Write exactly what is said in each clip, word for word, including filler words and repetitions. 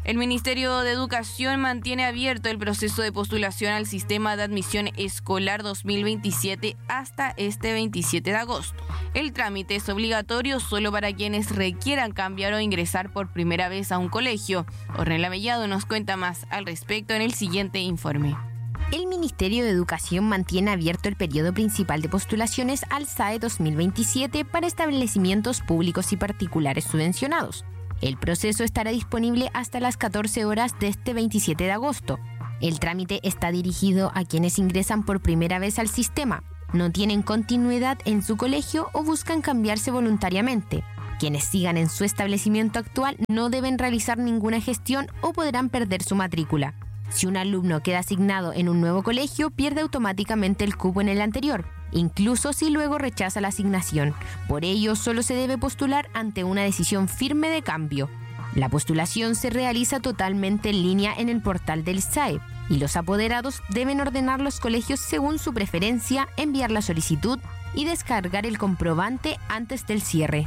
El Ministerio de Educación mantiene abierto el proceso de postulación al Sistema de Admisión Escolar dos mil veintisiete hasta este veintisiete de agosto. El trámite es obligatorio solo para quienes requieran cambiar o ingresar por primera vez a un colegio. Ornella Mellado nos cuenta más al respecto en el siguiente informe. El Ministerio de Educación mantiene abierto el periodo principal de postulaciones al S A E dos mil veintisiete para establecimientos públicos y particulares subvencionados. El proceso estará disponible hasta las catorce horas de este veintisiete de agosto. El trámite está dirigido a quienes ingresan por primera vez al sistema, no tienen continuidad en su colegio o buscan cambiarse voluntariamente. Quienes sigan en su establecimiento actual no deben realizar ninguna gestión o podrán perder su matrícula. Si un alumno queda asignado en un nuevo colegio, pierde automáticamente el cupo en el anterior, incluso si luego rechaza la asignación. Por ello, solo se debe postular ante una decisión firme de cambio. La postulación se realiza totalmente en línea en el portal del S A E y los apoderados deben ordenar los colegios según su preferencia, enviar la solicitud y descargar el comprobante antes del cierre.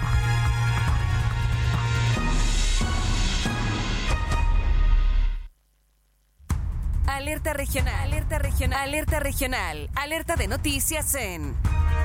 Alerta regional, alerta regional, alerta regional, alerta de noticias en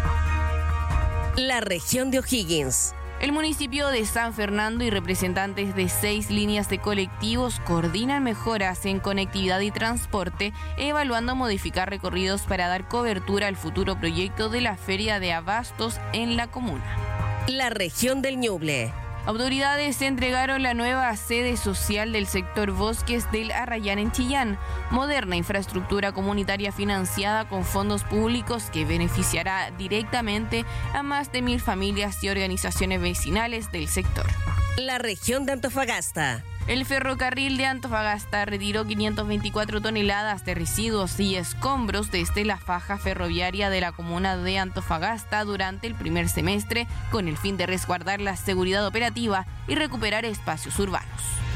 la región de O'Higgins. El municipio de San Fernando y representantes de seis líneas de colectivos coordinan mejoras en conectividad y transporte, evaluando modificar recorridos para dar cobertura al futuro proyecto de la Feria de Abastos en la comuna. La región del Ñuble. Autoridades entregaron la nueva sede social del sector Bosques del Arrayán en Chillán, moderna infraestructura comunitaria financiada con fondos públicos que beneficiará directamente a más de mil familias y organizaciones vecinales del sector. La región de Antofagasta. El ferrocarril de Antofagasta retiró quinientas veinticuatro toneladas de residuos y escombros desde la faja ferroviaria de la comuna de Antofagasta durante el primer semestre, con el fin de resguardar la seguridad operativa y recuperar espacios urbanos.